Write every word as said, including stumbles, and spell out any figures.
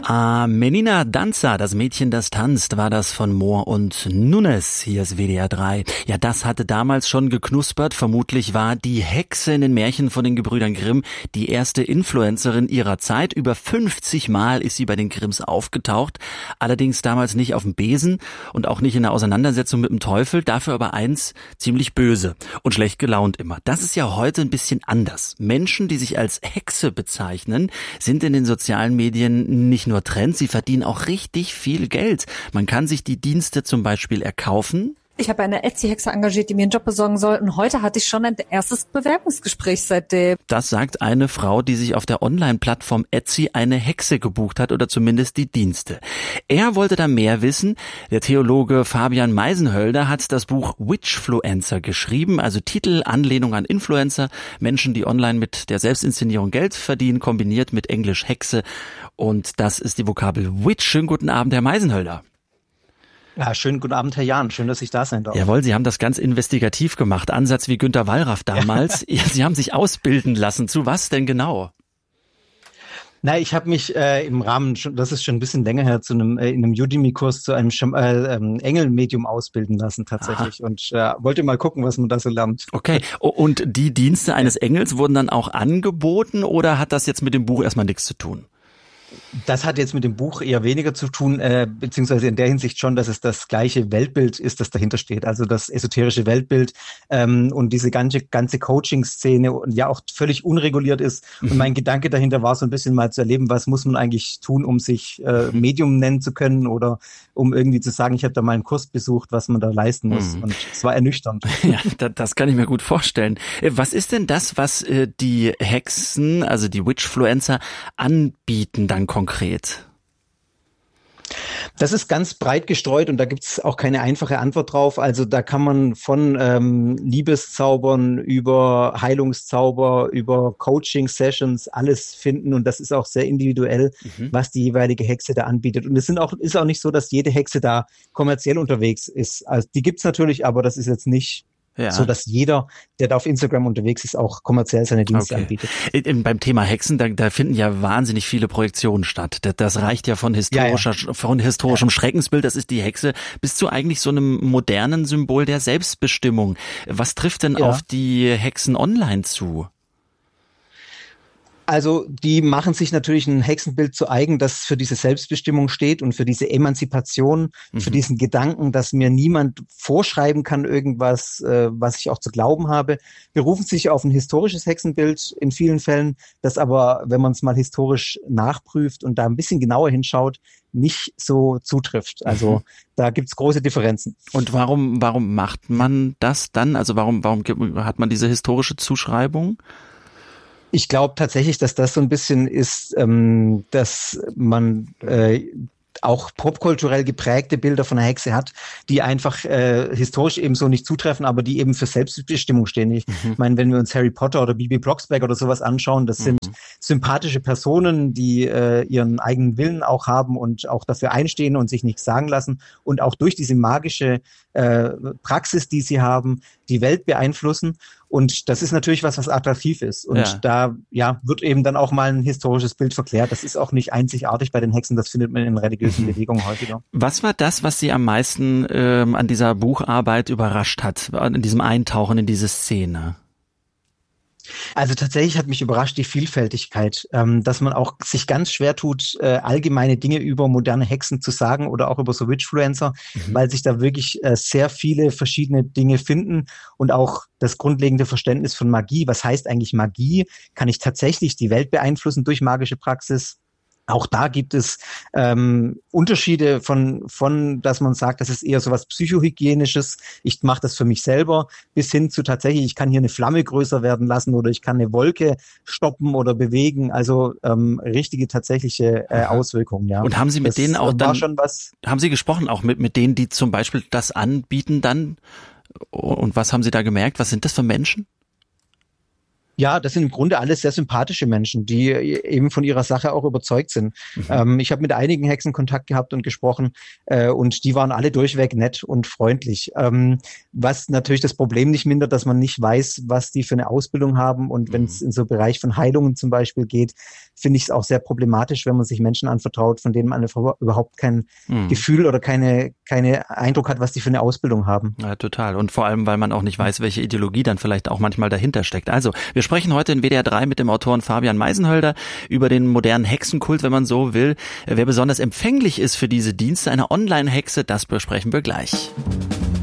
Ah, Menina Danza, das Mädchen, das tanzt, war das von Mohr und Nunes. Hier ist W D R drei. Ja, das hatte damals schon geknuspert. Vermutlich war die Hexe in den Märchen von den Gebrüdern Grimm die erste Influencerin ihrer Zeit. Über fünfzig Mal ist sie bei den Grimms aufgetaucht. Allerdings damals nicht auf dem Besen und auch nicht in der Auseinandersetzung mit dem Teufel. Dafür aber eins, ziemlich böse und schlecht gelaunt immer. Das ist ja heute ein bisschen anders. Menschen, die sich als Hexe bezeichnen, sind in den sozialen Medien nicht nur Trend, sie verdienen auch richtig viel Geld. Man kann sich die Dienste zum Beispiel erkaufen. Ich habe eine Etsy-Hexe engagiert, die mir einen Job besorgen sollten. Heute hatte ich schon ein erstes Bewerbungsgespräch seitdem. Das sagt eine Frau, die sich auf der Online-Plattform Etsy eine Hexe gebucht hat oder zumindest die Dienste. Er wollte da mehr wissen. Der Theologe Fabian Meisenhölder hat das Buch Witchfluencer geschrieben, also Titel, Anlehnung an Influencer, Menschen, die online mit der Selbstinszenierung Geld verdienen, kombiniert mit Englisch Hexe. Und das ist die Vokabel Witch. Schönen guten Abend, Herr Meisenhölder. Ja, schönen guten Abend, Herr Jahn. Schön, dass ich da sein darf. Jawohl, Sie haben das ganz investigativ gemacht. Ansatz wie Günter Wallraff damals. Ja. Sie haben sich ausbilden lassen. Zu was denn genau? Na, ich habe mich äh, im Rahmen, schon, das ist schon ein bisschen länger her, zu einem äh, in einem Udemy-Kurs zu einem Scham- äh, ähm, Engelmedium ausbilden lassen tatsächlich. Aha. Und äh, wollte mal gucken, was man da so lernt. Okay, und die Dienste eines Engels wurden dann auch angeboten oder hat das jetzt mit dem Buch erstmal nichts zu tun? Das hat jetzt mit dem Buch eher weniger zu tun, äh, beziehungsweise in der Hinsicht schon, dass es das gleiche Weltbild ist, das dahinter steht. Also das esoterische Weltbild ähm, und diese ganze ganze Coaching-Szene und ja auch völlig unreguliert ist. Und mein Gedanke dahinter war so ein bisschen mal zu erleben, was muss man eigentlich tun, um sich äh, Medium nennen zu können oder um irgendwie zu sagen, ich habe da mal einen Kurs besucht, was man da leisten muss. Mhm. Und es war ernüchternd. Ja, das, das kann ich mir gut vorstellen. Was ist denn das, was äh, die Hexen, also die Witchfluencer, anbieten dann konkret? Das ist ganz breit gestreut und da gibt's auch keine einfache Antwort drauf. Also da kann man von ähm, Liebeszaubern über Heilungszauber, über Coaching-Sessions alles finden und das ist auch sehr individuell, mhm. was die jeweilige Hexe da anbietet. Und es sind auch, ist auch nicht so, dass jede Hexe da kommerziell unterwegs ist. Also die gibt's natürlich, aber das ist jetzt nicht Ja. so, dass jeder, der da auf Instagram unterwegs ist, auch kommerziell seine Dienste okay. anbietet. Beim Thema Hexen, da, da finden ja wahnsinnig viele Projektionen statt. Das, das reicht ja von historischer, ja, ja. von historischem ja. Schreckensbild, das ist die Hexe, bis zu eigentlich so einem modernen Symbol der Selbstbestimmung. Was trifft denn ja. auf die Hexen online zu? Also die machen sich natürlich ein Hexenbild zu eigen, das für diese Selbstbestimmung steht und für diese Emanzipation, mhm. für diesen Gedanken, dass mir niemand vorschreiben kann irgendwas, äh, was ich auch zu glauben habe. Berufen sich auf ein historisches Hexenbild in vielen Fällen, das aber, wenn man es mal historisch nachprüft und da ein bisschen genauer hinschaut, nicht so zutrifft. Also mhm. da gibt's große Differenzen. Und warum, warum macht man das dann? Also warum, warum hat man diese historische Zuschreibung? Ich glaube tatsächlich, dass das so ein bisschen ist, ähm, dass man äh, auch popkulturell geprägte Bilder von einer Hexe hat, die einfach äh, historisch eben so nicht zutreffen, aber die eben für Selbstbestimmung stehen. Ich mhm. meine, wenn wir uns Harry Potter oder Bibi Blocksberg oder sowas anschauen, das mhm. sind sympathische Personen, die äh, ihren eigenen Willen auch haben und auch dafür einstehen und sich nichts sagen lassen und auch durch diese magische äh, Praxis, die sie haben, die Welt beeinflussen. Und das ist natürlich was, was attraktiv ist. Und ja. da ja wird eben dann auch mal ein historisches Bild verklärt. Das ist auch nicht einzigartig bei den Hexen. Das findet man in religiösen mhm. Bewegungen häufiger. Was war das, was Sie am meisten ähm, an dieser Bucharbeit überrascht hat, in diesem Eintauchen in diese Szene? Also tatsächlich hat mich überrascht die Vielfältigkeit, ähm, dass man auch sich ganz schwer tut, äh, allgemeine Dinge über moderne Hexen zu sagen oder auch über so Witchfluencer, mhm. weil sich da wirklich äh, sehr viele verschiedene Dinge finden und auch das grundlegende Verständnis von Magie. Was heißt eigentlich Magie? Kann ich tatsächlich die Welt beeinflussen durch magische Praxis? Auch da gibt es ähm, Unterschiede von, von, dass man sagt, das ist eher so was Psychohygienisches, ich mache das für mich selber, bis hin zu tatsächlich, ich kann hier eine Flamme größer werden lassen oder ich kann eine Wolke stoppen oder bewegen, also ähm, richtige tatsächliche äh, Auswirkungen. Ja. Und haben Sie mit das denen auch dann, schon was, haben Sie gesprochen auch mit, mit denen, die zum Beispiel das anbieten dann? Und was haben Sie da gemerkt? Was sind das für Menschen? Ja, das sind im Grunde alles sehr sympathische Menschen, die eben von ihrer Sache auch überzeugt sind. Mhm. Ähm, ich habe mit einigen Hexen Kontakt gehabt und gesprochen äh, und die waren alle durchweg nett und freundlich. Ähm, was natürlich das Problem nicht mindert, dass man nicht weiß, was die für eine Ausbildung haben. Und wenn es in so Bereich von Heilungen zum Beispiel geht, finde ich es auch sehr problematisch, wenn man sich Menschen anvertraut, von denen man überhaupt kein mhm. Gefühl oder keine, keine Eindruck hat, was die für eine Ausbildung haben. Ja, total. Und vor allem, weil man auch nicht weiß, welche Ideologie dann vielleicht auch manchmal dahinter steckt. Also, wir sprechen heute in W D R drei mit dem Autoren Fabian Meisenhölder über den modernen Hexenkult, wenn man so will. Wer besonders empfänglich ist für diese Dienste, eine Online-Hexe, das besprechen wir gleich.